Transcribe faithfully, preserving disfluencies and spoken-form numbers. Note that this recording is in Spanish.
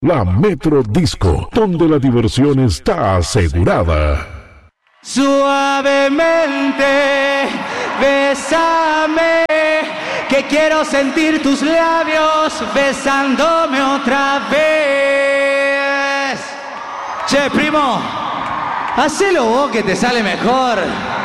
la Metro Disco, donde la diversión está asegurada. Suavemente, bésame, que quiero sentir tus labios besándome otra vez. Che, primo, hacelo vos que te sale mejor.